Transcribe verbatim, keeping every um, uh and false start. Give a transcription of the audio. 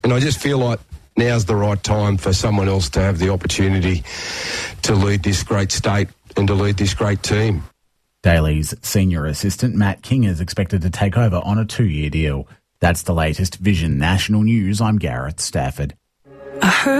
And I just feel like now's the right time for someone else to have the opportunity to lead this great state and to lead this great team. Daly's senior assistant Matt King is expected to take over on a two-year deal. That's the latest Vision National News. I'm Gareth Stafford. I heard